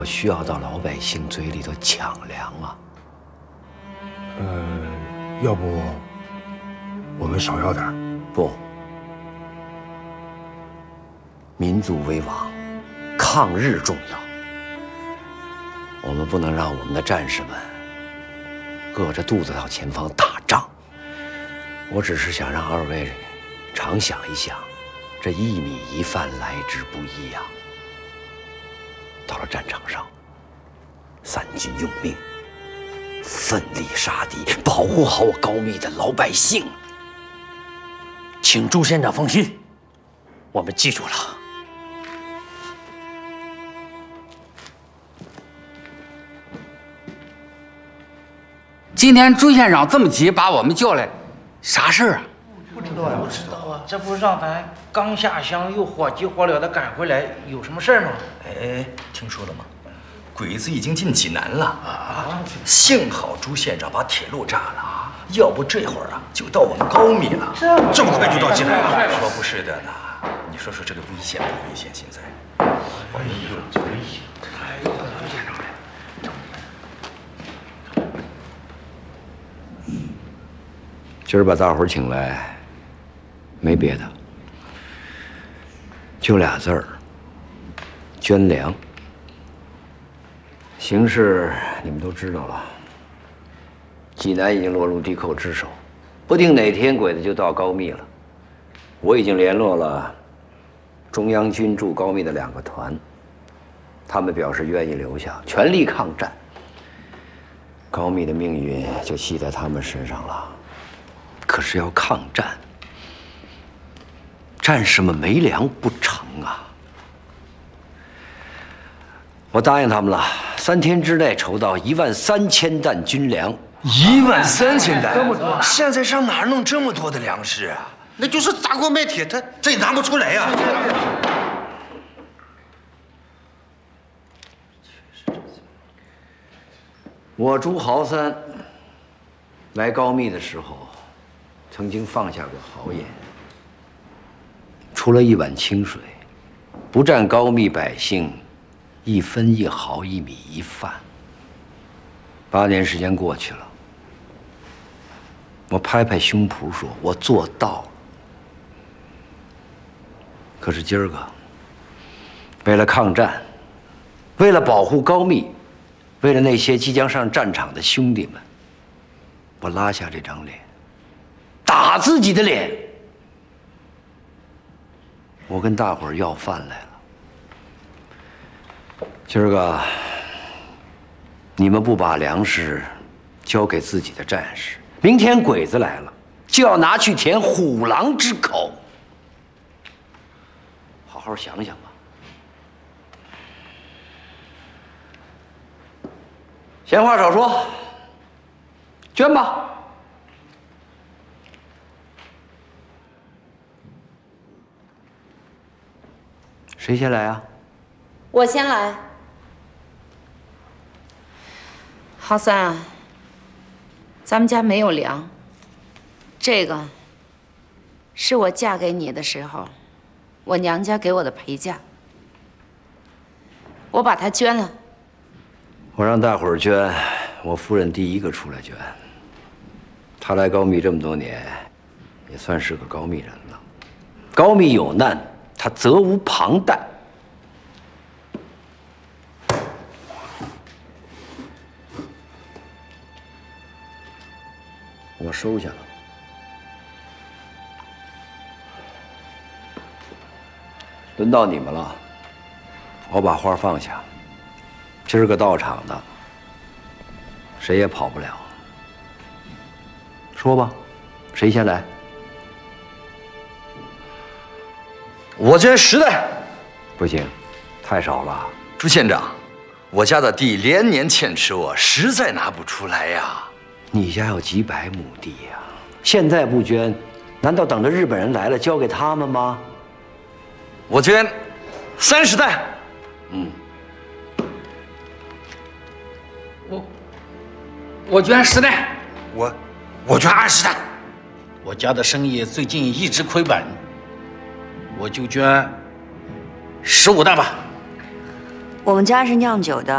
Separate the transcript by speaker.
Speaker 1: 我需要到老百姓嘴里头抢粮啊。
Speaker 2: 要不我们少要点儿？
Speaker 1: 不，民族为王，抗日重要。我们不能让我们的战士们饿着肚子到前方打仗。我只是想让二位常想一想，这一米一饭来之不易啊。到了战场上，三军用命，奋力杀敌，保护好我高密的老百姓。请朱县长放心，我们记住了。
Speaker 3: 今天朱县长这么急把我们叫来，啥事儿啊？
Speaker 4: 不知道呀，不知道啊。这不让咱刚下乡又火急火燎的赶回来，有什么事儿吗？
Speaker 5: 哎，听说了吗？鬼子已经进济南了啊！幸好朱县长把铁路炸了，要不这会儿啊就到我们高密了。
Speaker 2: 这么快就到济南了？
Speaker 5: 说不是的呢。你说说这个危险不危险？现在，
Speaker 4: 哎呦，这危险！哎呦，朱县长来。
Speaker 1: 今儿把大伙儿请来，没别的，就俩字儿：捐粮。形势你们都知道了，济南已经落入敌寇之手，不定哪天鬼子就到高密了。我已经联络了中央军驻高密的2个团，他们表示愿意留下，全力抗战。高密的命运就系在他们身上了。可是要抗战，战士们没粮不成啊！我答应他们了，3天之内筹到13000担军粮。
Speaker 5: 13000担，这么多？现在上哪儿弄这么多的粮食啊？
Speaker 2: 那就是砸锅卖铁，他这也拿不出来呀。
Speaker 1: 我朱豪三来高密的时候，曾经放下过豪言，除了一碗清水，不占高密百姓1分1毫1米1饭。8年时间过去了，我拍拍胸脯说，我做到了。可是今儿个，为了抗战，为了保护高密，为了那些即将上战场的兄弟们，我拉下这张脸，打自己的脸。我跟大伙儿要饭来了。今儿个，你们不把粮食交给自己的战士，明天鬼子来了，就要拿去填虎狼之口。好好想想吧。闲话少说，捐吧。谁先来啊？
Speaker 6: 我先来。豪三啊，咱们家没有粮，这个是我嫁给你的时候，我娘家给我的陪嫁，我把它捐了。
Speaker 1: 我让大伙儿捐，我夫人第一个出来捐。她来高密这么多年，也算是个高密人了。高密有难，她责无旁贷。我收下了。轮到你们了，我把花放下。今儿个到场的，谁也跑不了。说吧，谁先来？
Speaker 5: 我捐10袋。
Speaker 1: 不行，太少了。
Speaker 5: 朱县长，我家的地连年欠吃我，实在拿不出来呀。
Speaker 1: 你家有几百亩地呀，现在不捐，难道等着日本人来了交给他们吗？
Speaker 5: 我捐30袋。
Speaker 3: 我捐10袋。
Speaker 2: 我捐20袋。
Speaker 4: 我家的生意最近一直亏本，我就捐15袋吧。
Speaker 7: 我们家是酿酒的，